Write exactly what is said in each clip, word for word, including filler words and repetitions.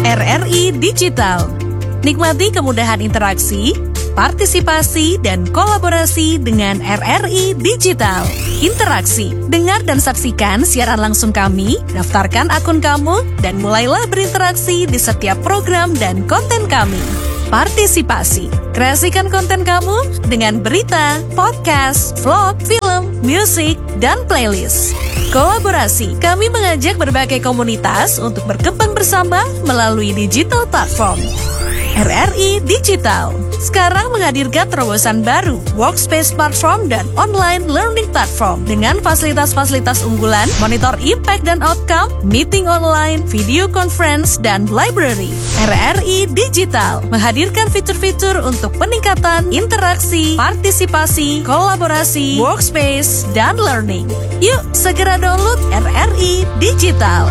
R R I Digital. Nikmati kemudahan interaksi, partisipasi, dan kolaborasi dengan R R I Digital. Interaksi, dengar dan saksikan siaran langsung kami, daftarkan akun kamu, dan mulailah berinteraksi di setiap program dan konten kami. Partisipasi, kreasikan konten kamu dengan berita, podcast, vlog, film, musik, dan playlist. Kolaborasi, kami mengajak berbagai komunitas untuk berkembang bersama melalui digital platform. R R I Digital sekarang menghadirkan terobosan baru, workspace platform dan online learning platform dengan fasilitas-fasilitas unggulan, monitor impact dan outcome, meeting online, video conference, dan library. R R I Digital menghadirkan fitur-fitur untuk peningkatan interaksi, partisipasi, kolaborasi, workspace, dan learning. Yuk, segera download R R I Digital.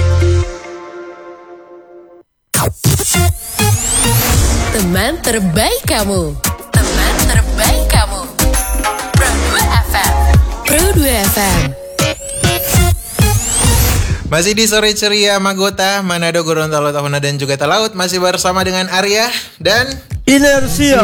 Teman terbaik kamu. Teman terbaik kamu. Pro dua F M. Pro dua F M. Masih di sore ceria Magota, Manado, Gorontalo, Tahuna, dan juga Talaut. Masih bersama dengan Arya dan Inersia.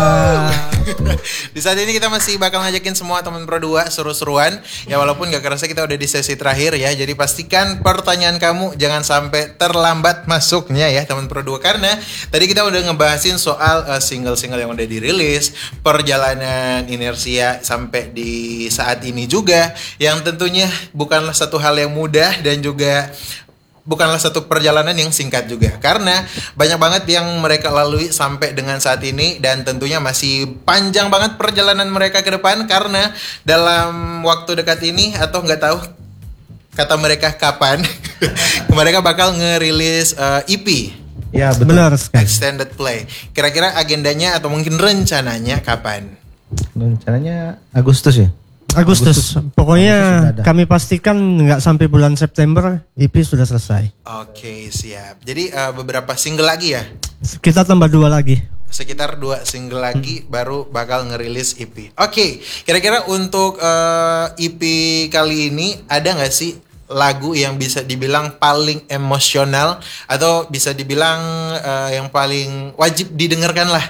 Di saat ini kita masih bakal ngajakin semua teman Pro dua seru-seruan. Ya walaupun gak kerasa kita udah di sesi terakhir ya. Jadi pastikan pertanyaan kamu jangan sampai terlambat masuknya ya teman Pro dua. Karena tadi kita udah ngebahasin soal uh, single-single yang udah dirilis, perjalanan Inersia sampai di saat ini juga, yang tentunya bukanlah satu hal yang mudah dan juga bukanlah satu perjalanan yang singkat juga. Karena banyak banget yang mereka lalui sampai dengan saat ini. Dan tentunya masih panjang banget perjalanan mereka ke depan. Karena dalam waktu dekat ini, atau gak tahu kata mereka kapan, mereka bakal ngerilis uh, E P. Ya betul. Benar sekali. Extended Play. Kira-kira agendanya atau mungkin rencananya kapan? Rencananya Agustus ya? Agustus. Agustus. Pokoknya Agustus kami pastikan nggak sampai bulan September E P sudah selesai. Oke, siap. Jadi uh, beberapa single lagi ya? Kita tambah dua lagi. Sekitar dua single lagi hmm. baru bakal ngerilis E P. Oke, kira-kira untuk uh, E P kali ini ada nggak sih lagu yang bisa dibilang paling emosional atau bisa dibilang uh, yang paling wajib didengarkan lah?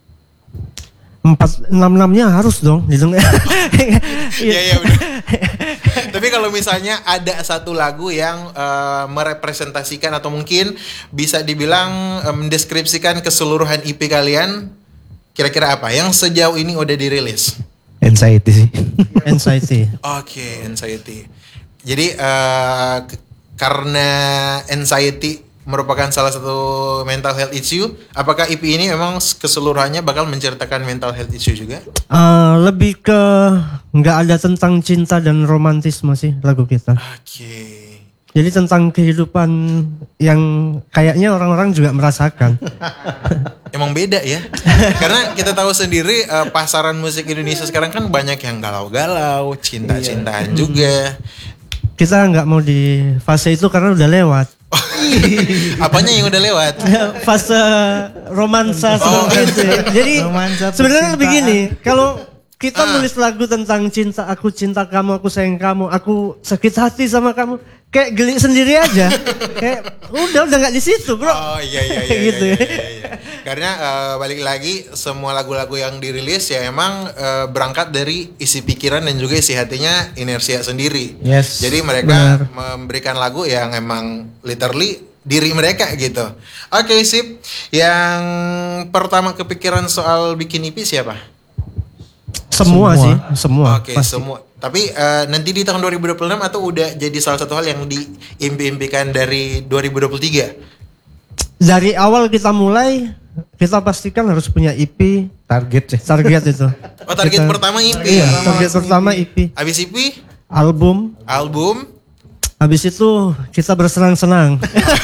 Empat enam enamnya harus dong didengar. Iya iya benar. Tapi kalau misalnya ada satu lagu yang uh, merepresentasikan atau mungkin bisa dibilang uh, mendeskripsikan keseluruhan E P kalian, kira-kira apa yang sejauh ini udah dirilis? Anxiety sih. Anxiety. Oke, okay, Anxiety. Jadi uh, k- karena Anxiety merupakan salah satu mental health issue. Apakah E P ini memang keseluruhannya bakal menceritakan mental health issue juga? Uh, lebih ke nggak ada tentang cinta dan romantisme sih lagu kita. Oke. Okay. Jadi tentang kehidupan yang kayaknya orang-orang juga merasakan. Emang beda ya. Karena kita tahu sendiri uh, pasaran musik Indonesia sekarang kan banyak yang galau-galau, cinta-cintaan iya. juga. Kita nggak mau di fase itu karena udah lewat. Apanya yang udah lewat? Fase romansa oh. gitu. Jadi sebenarnya begini, kalau kita ah. nulis lagu tentang cinta, aku cinta kamu, aku sayang kamu, aku sakit hati sama kamu, kayak geli sendiri aja. Kayak udah udah nggak di situ, bro. Oh iya iya iya. gitu. iya, iya, iya. Karena uh, balik lagi semua lagu-lagu yang dirilis ya emang uh, berangkat dari isi pikiran dan juga isi hatinya Inersia sendiri. Yes. Jadi mereka benar. memberikan lagu yang emang literally diri mereka gitu. Oke, okay, sip. Yang pertama kepikiran soal bikin E P siapa? Semua, semua sih, semua. Oke, okay, semua. Tapi uh, nanti di tahun dua ribu dua puluh enam atau udah jadi salah satu hal yang diimpi-impikan dari dua ribu dua puluh tiga? Dari awal kita mulai, kita pastikan harus punya E P. Target sih. Target itu. Oh, target kita, pertama E P. Iya, target pertama E P. Habis E P? Album. Album. Habis itu kita bersenang-senang.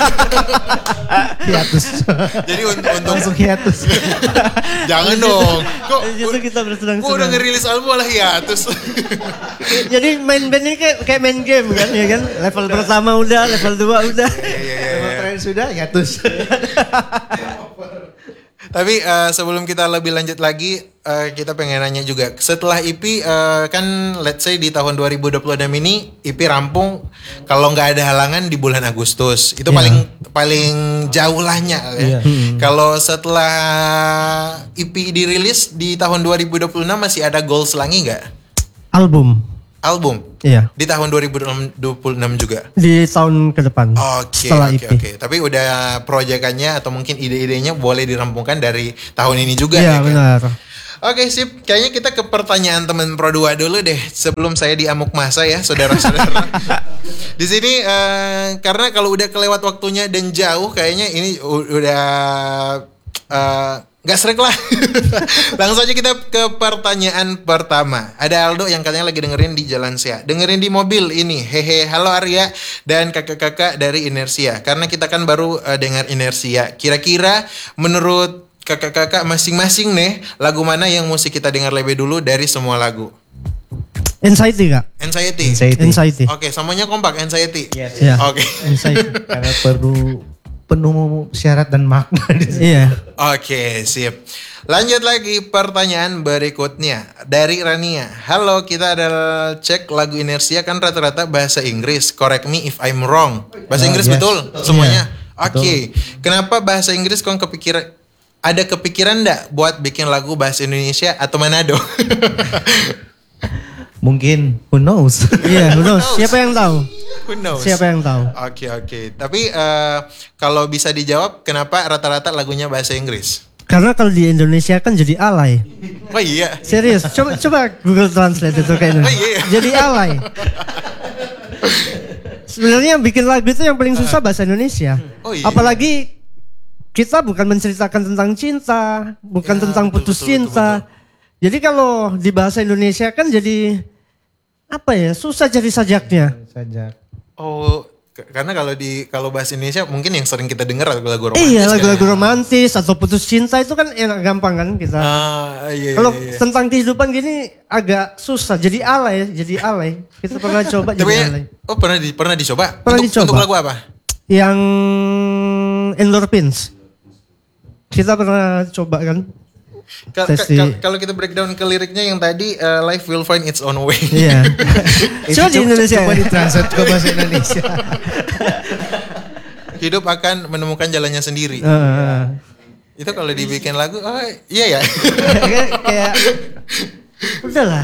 Hiatus. Jadi untuk langsung hiatus. Jangan dong. Kok itu kita bersenang-senang. Kok udah ngerilis album malah hiatus. Jadi main band ini kayak, kayak main game kan, ya kan? Level pertama udah, level dua udah. Iya iya iya. Level terakhir sudah hiatus. Tapi uh, sebelum kita lebih lanjut lagi, uh, kita pengen nanya juga. Setelah E P, uh, kan let's say di tahun dua ribu dua puluh enam ini E P rampung, kalau nggak ada halangan di bulan Agustus. Itu yeah. paling paling jauh lahnya ya. Iya. Kalau setelah E P dirilis di tahun dua ribu dua puluh enam masih ada goals lagi nggak? Album. Album? Iya. Di tahun dua ribu dua puluh enam juga? Di tahun ke depan. Oke, setelah oke, E P. oke. Tapi udah proyekannya atau mungkin ide-idenya boleh dirampungkan dari tahun ini juga ya Iya kan? benar. Oke sip, kayaknya kita ke pertanyaan teman Pro dua dulu deh sebelum saya diamuk masa ya saudara-saudara. Di sini eh, karena kalau udah kelewat waktunya dan jauh kayaknya ini u- udah eh, nggak srek lah. Langsung aja kita ke pertanyaan pertama. Ada Aldo yang katanya lagi dengerin di Jalan Sia, dengerin di mobil ini. Hehe, halo Arya dan kakak-kakak dari Inersia. Karena kita kan baru eh, dengar Inersia. Kira-kira menurut kakak-kakak masing-masing nih, lagu mana yang mesti kita dengar lebih dulu dari semua lagu? Anxiety kak. Anxiety. Anxiety. Anxiety. Oke, semuanya kompak Anxiety. Yes. Iya. Oke. Anxiety. Karena perlu penuh syarat dan makna di sini. Iya. Oke, sip. Lanjut lagi pertanyaan berikutnya dari Rania. Halo, kita ada cek lagu Inersia kan rata-rata bahasa Inggris. Correct me if I'm wrong. Bahasa Oh, Inggris yes. betul semuanya. Iya, Oke. Kenapa bahasa Inggris kok kepikiran ada kepikiran enggak buat bikin lagu bahasa Indonesia atau Manado? Mungkin who knows. Iya, who knows? Siapa yang tahu? Who knows? Siapa yang tahu? Oke, oke. Tapi eh, kalau bisa dijawab kenapa rata-rata lagunya bahasa Inggris? Karena kalau di Indonesia kan jadi alay. Oh iya. Serius, coba coba Google Translate itu kayak Oh, iya. Jadi alay. Sebenarnya bikin lagu itu yang paling susah bahasa Indonesia. Oh, iya. Apalagi kita bukan menceritakan tentang cinta, bukan Ya, tentang betul, putus betul, cinta. betul, betul. Jadi kalau di bahasa Indonesia kan jadi apa ya? Susah cari sajaknya. Saja. Oh, k- karena kalau di kalau bahasa Indonesia mungkin yang sering kita dengar lagu-lagu romantis. Iya, kan lagu-lagu ya? romantis atau putus cinta itu kan enak gampang kan kita. Ah, iya, Kalau iya, iya. tentang kehidupan gini agak susah. Jadi alay, jadi alay. Kita pernah coba Tapi jadi alay. oh pernah di, pernah dicoba? Pernah untuk, dicoba. Untuk lagu apa? Yang endorphins. Kita pernah coba kan? Ka- ka- Sesi. ka- Kalau kita breakdown ke liriknya yang tadi uh, life will find its own way. Iya. Coba di Indonesia. Coba ditranslate ke bahasa Indonesia. Hidup akan menemukan jalannya sendiri. Heeh. Itu kalau dibikin lagu, oh iya ya. kayak, kayak udahlah.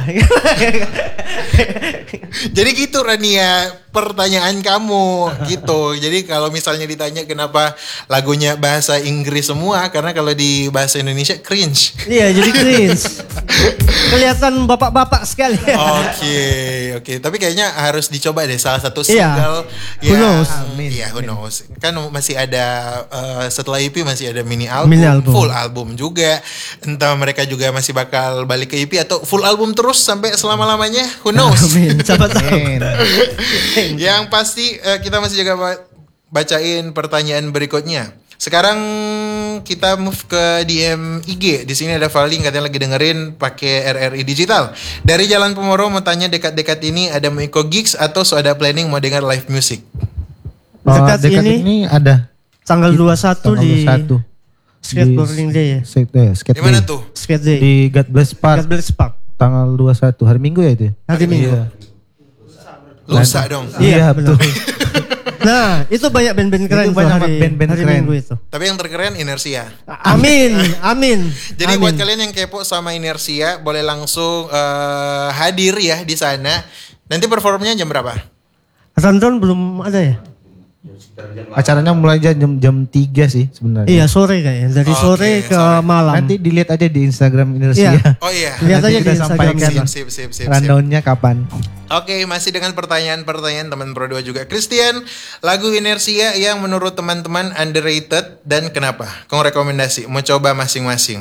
Jadi gitu Rania, pertanyaan kamu gitu. Jadi kalau misalnya ditanya kenapa lagunya bahasa Inggris semua, karena kalau di bahasa Indonesia cringe. Iya, jadi cringe. Kelihatan bapak-bapak sekali. Oke, oke. Tapi kayaknya harus dicoba deh salah satu Iya. single. Who knows? Amin. Iya, who knows. Kan masih ada eh, setelah E P masih ada mini album, Mini album. full album juga. Entah mereka juga masih bakal balik ke E P atau full album terus sampai selama-lamanya. Who knows? Amin. Siapa tahu. Men. Yang pasti eh, kita masih juga ba- bacain pertanyaan berikutnya. Sekarang kita move ke D M I G. Di sini ada Valdi katanya lagi dengerin pakai R R I digital. Dari Jalan Pemoro mau tanya dekat-dekat ini ada mau ikut gigs atau so ada planning mau dengar live music? Oh, Dekat dekat ini, ini ada Tanggal dua puluh satu tanggal di dua puluh satu. Skateboarding Day ya. Skate, eh, skate Di mana day. tuh? Skate Day. Di God Bless Park. God Bless Park. Tanggal dua puluh satu hari Minggu ya itu. ya? Hari Minggu. Iya. Lusa dong. Iya, benar. betul. Nah, itu banyak band-band keren Itu tuh banyak hari, band-band hari keren. Minggu itu. Tapi yang terkeren Inersia. Amin, amin. Jadi amin. buat kalian yang kepo sama Inersia boleh langsung eh, hadir ya di sana. Nanti performnya jam berapa? Rundown belum ada ya? Acaranya mulai jam jam tiga sih sebenarnya. Iya, sore kayaknya. Dari Oke, sore ke sore. malam. Nanti dilihat aja di Instagram Iya. Inersia. Oh iya. Lihat Nanti aja kita di Instagram sampaikan kita. Sip, sip, sip, sip. Rundownnya kapan? Oke, masih dengan pertanyaan-pertanyaan teman Pro dua juga. Christian, lagu Inersia yang menurut teman-teman underrated dan kenapa? Kong rekomendasi, mau coba masing-masing.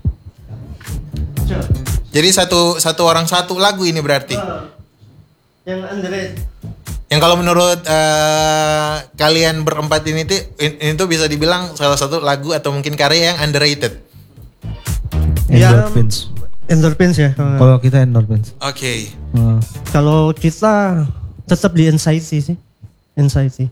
Jadi satu satu orang satu lagu ini berarti. Yang underrated. Yang kalau menurut eh, kalian berempat ini tuh ini tuh bisa dibilang salah satu lagu atau mungkin karya yang underrated. Ya, Endorphins. Endorphins ya. Kalau kita endorphins. Oke. Hmm. Kalau kita tetap di Anxiety sih. Anxiety.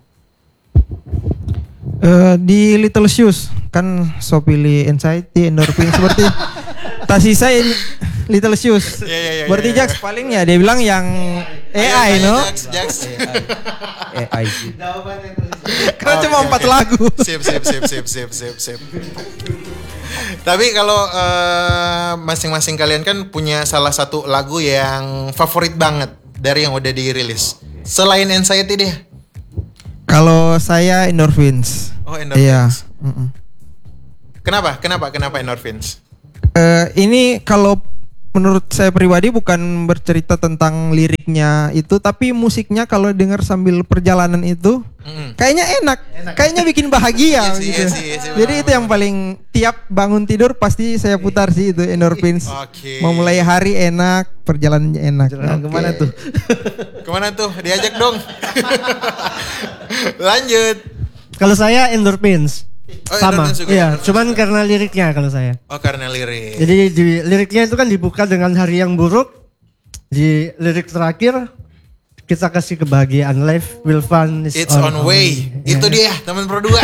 Eh, di Little Shoes kan so pilih Anxiety, Endorphin seperti Tasisa in Little Shoes. Iya, iya, iya, Berarti iya, Jax paling ya dia bilang yang A I Ayo, no. Jax, Jax. A I. Karena Oke, cuma empat oke. lagu. Sip, sip, sip, sip, sip, sip, sip. Tapi kalau eh, masing-masing kalian kan punya salah satu lagu yang favorit banget dari yang udah dirilis. Selain Anxiety deh. Kalau saya Endorphins. Oh, Endorphins. Iya. Mm-mm. Kenapa? Kenapa? Kenapa Endorphins? Eh, ini kalau menurut saya pribadi bukan bercerita tentang liriknya itu, tapi musiknya kalau dengar sambil perjalanan itu Mm. kayaknya enak, kayaknya bikin bahagia Iya sih, gitu. iya sih, iya sih, Jadi benar, itu yang paling tiap bangun tidur pasti saya putar sih itu Endorphins. Oke. Mau mulai hari enak, perjalanannya enak. Jalan Oke. kemana tuh? Kemana tuh? Diajak dong. Lanjut. Kalau saya Endorphins. Oh, Sama. Endorphins juga. Iya, cuman karena liriknya kalau saya. Oh, karena lirik. Jadi di liriknya itu kan dibuka dengan hari yang buruk. Di lirik terakhir kita kasih kebahagiaan, life will fun is It's on way. Itu dia teman Pro dua.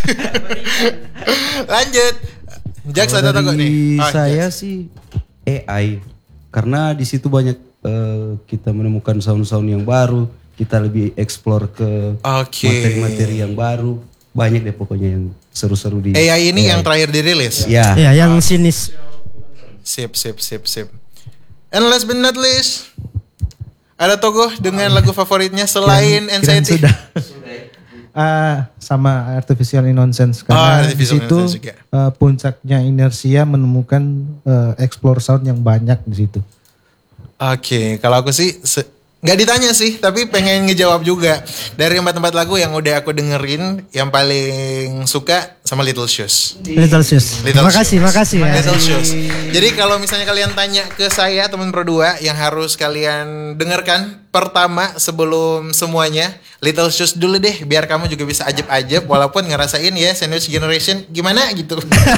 Lanjut. Jax ada toko nih. Dari Oh, saya Jax. sih A I, karena di situ banyak eh, kita menemukan sound-sound yang baru, kita lebih explore ke Oke. materi-materi yang baru, banyak deh pokoknya yang seru-seru di A I ini yang terakhir dirilis. Ya. Ya, yang sinis. Sip, sip, sip, sip. And last but not least, ada Togo dengan lagu favoritnya selain Kirain Anxiety. sudah. Ah, sama Artificial Nonsense Oh, karena di Artificial situ Nonsense juga. eh, puncaknya Inersia menemukan eh, explore sound yang banyak di situ. Oke, kalau aku sih se- nggak ditanya sih, tapi pengen ngejawab juga. Dari empat-empat lagu yang udah aku dengerin, yang paling suka sama Little Shoes. Little Shoes. Little Makasih, Shoes. makasih ya. Little Shoes. Jadi kalau misalnya kalian tanya ke saya teman Pro dua yang harus kalian dengarkan pertama sebelum semuanya, Little Shoes dulu deh biar kamu juga bisa ajeb-ajeb walaupun ngerasain ya Sandwich Generation gimana gitu.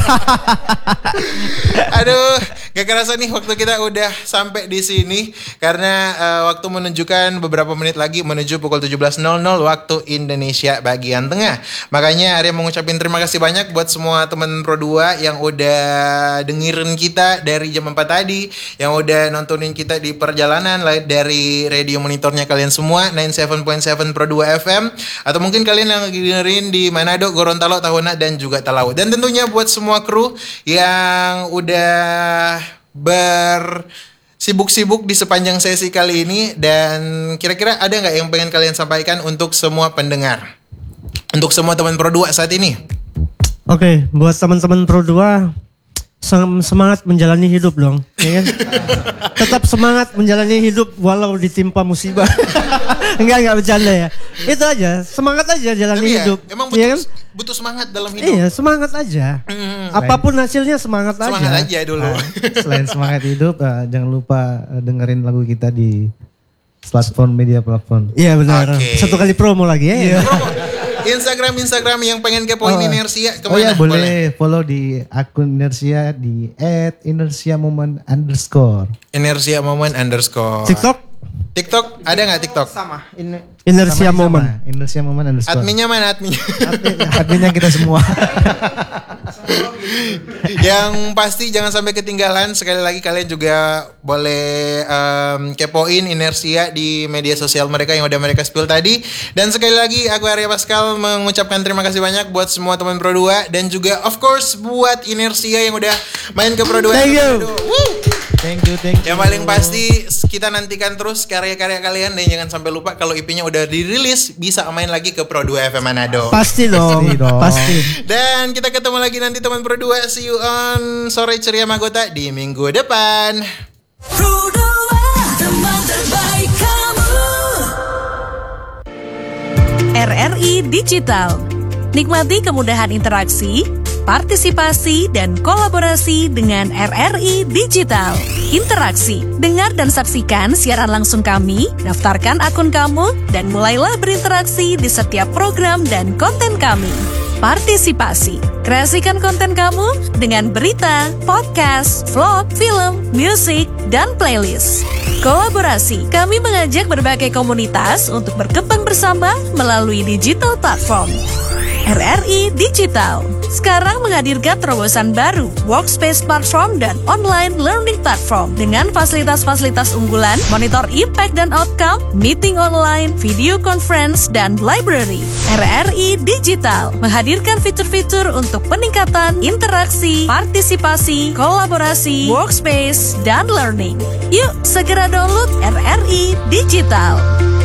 Aduh, gak kerasa nih waktu kita udah sampai di sini karena uh, waktu menunjukkan beberapa menit lagi menuju pukul tujuh belas nol nol waktu Indonesia bagian tengah. Makanya Arya mengucapkan terima kasih banyak buat semua teman Pro dua yang udah dengerin kita dari jam empat tadi, yang udah nontonin kita di perjalanan like, dari radio monitornya kalian semua sembilan puluh tujuh koma tujuh Pro dua F M, atau mungkin kalian yang lagi dengerin di Manado, Gorontalo, Tahuna dan juga Talaut. Dan tentunya buat semua kru yang udah ber sibuk-sibuk di sepanjang sesi kali ini, dan kira-kira ada nggak yang pengen kalian sampaikan untuk semua pendengar, untuk semua teman Pro dua saat ini? Oke, buat teman-teman Pro dua, sem- semangat menjalani hidup dong, ya kan? Tetap semangat menjalani hidup walau ditimpa musibah. Enggak, enggak bercanda ya. Itu aja, semangat aja jalani Tapi ya, hidup. emang ya butuh, kan? butuh semangat dalam hidup. Iya, semangat aja. Apapun hasilnya semangat, Semangat aja. aja dulu. Ah, selain semangat hidup, ah, jangan lupa eh, dengerin lagu kita di platform media platform. Iya benar. Oke. Satu kali promo lagi ya. Promo. Instagram Instagram yang pengen kepoin Oh. Inersia Oh kemana? ya boleh follow di akun Inersia di at inersia moment underscore. Inersia Moment underscore. TikTok TikTok ada nggak TikTok? Sama. Ini Inersia Sama- Moment. sama, Inersia moment underscore. Adminnya mana adminnya? Adminnya kita semua. Yang pasti jangan sampai ketinggalan. Sekali lagi kalian juga boleh um, kepoin Inersia di media sosial mereka yang udah mereka spill tadi. Dan sekali lagi aku Arya Pascal mengucapkan terima kasih banyak buat semua teman Pro dua, dan juga of course buat Inersia yang udah main ke Pro dua. Thank you. Woo! Thank you, thank you. Yang paling pasti kita nantikan terus karya-karya kalian, dan jangan sampai lupa kalau I P-nya udah dirilis bisa main lagi ke Pro dua F M Manado. Pasti dong. Pasti dong. Pasti. Dan kita ketemu lagi nanti teman Pro dua. See you on Sore Ceria Magota di minggu depan. Pro dua, teman terbaik kamu. R R I Digital. Nikmati kemudahan interaksi, partisipasi, dan kolaborasi dengan R R I Digital. Interaksi, dengar dan saksikan siaran langsung kami, daftarkan akun kamu, dan mulailah berinteraksi di setiap program dan konten kami. Partisipasi, kreasikan konten kamu dengan berita, podcast, vlog, film, musik, dan playlist. Kolaborasi, kami mengajak berbagai komunitas untuk berkembang bersama melalui digital platform. R R I Digital. Sekarang menghadirkan terobosan baru, workspace platform dan online learning platform dengan fasilitas-fasilitas unggulan, monitor impact dan outcome, meeting online, video conference, dan library. R R I Digital menghadirkan fitur-fitur untuk peningkatan interaksi, partisipasi, kolaborasi, workspace, dan learning. Yuk segera download R R I Digital.